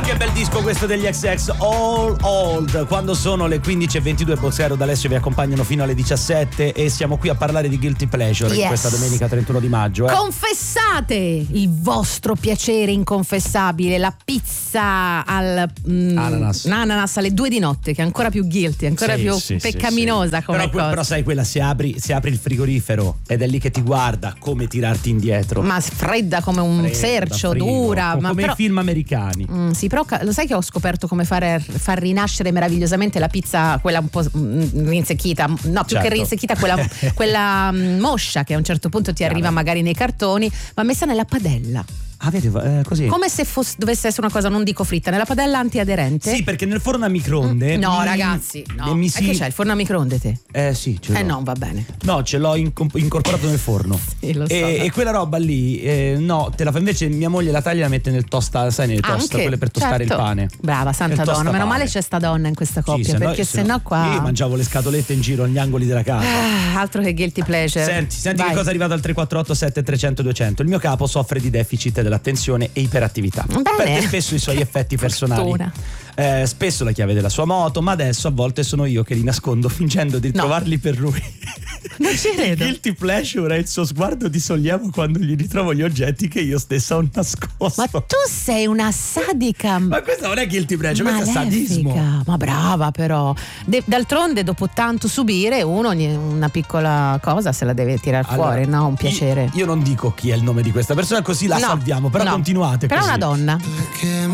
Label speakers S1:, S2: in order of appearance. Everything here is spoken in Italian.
S1: che bel disco questo degli XX, All Old. Quando sono le 15:22, Bozzero ed Alessio vi accompagnano fino alle 17 e siamo qui a parlare di Guilty Pleasure in questa domenica 31 di maggio.
S2: Confessate il vostro piacere inconfessabile, la pizza al ananas alle 2 di notte, che è ancora più guilty, ancora più peccaminosa come cosa.
S1: Però sai, quella se apri il frigorifero ed è lì che ti guarda, come tirarti indietro.
S2: Ma fredda come un sercio, dura.
S1: Come
S2: però,
S1: i film americani.
S2: Sì, però lo sai che ho scoperto come far rinascere meravigliosamente la pizza, quella un po' rinsecchita, no, più che rinsecchita, quella moscia che a un certo punto ti arriva magari nei cartoni, ma messa nella padella.
S1: Ah, vedi, così.
S2: Come se dovesse essere una cosa, non dico fritta, nella padella antiaderente.
S1: Sì, perché nel forno a microonde.
S2: No, ragazzi, no. È che c'hai il forno a microonde te?
S1: Sì, ce l'ho.
S2: No, va bene.
S1: No, ce l'ho incorporato nel forno.
S2: Sì, lo so.
S1: E quella roba lì, no, te la fa invece mia moglie, la taglia e la mette nel tosta, sai, nel toast, quelle per tostare il pane.
S2: Brava, santa donna. Meno male c'è sta donna in questa coppia, perché sennò qua.
S1: Io mangiavo le scatolette in giro agli angoli della casa.
S2: Altro che guilty pleasure.
S1: Senti che cosa è arrivato al 348 7300 200. Il mio capo soffre di deficit dell'attenzione e iperattività.
S2: Bene.
S1: Perché spesso i suoi effetti personali. Spesso la chiave della sua moto, ma adesso a volte sono io che li nascondo fingendo di trovarli per lui.
S2: Non ci credo.
S1: Guilty pleasure è il suo sguardo di sollievo quando gli ritrovo gli oggetti che io stessa ho nascosto.
S2: Ma tu sei una sadica.
S1: Ma questo non è guilty pleasure, questo è sadismo.
S2: Ma brava però. D'altronde dopo tanto subire uno una piccola cosa se la deve tirar fuori, no? Un piacere.
S1: Io non dico chi è il nome di questa persona, così la salviamo, però continuate
S2: però
S1: così.
S2: Però è una donna.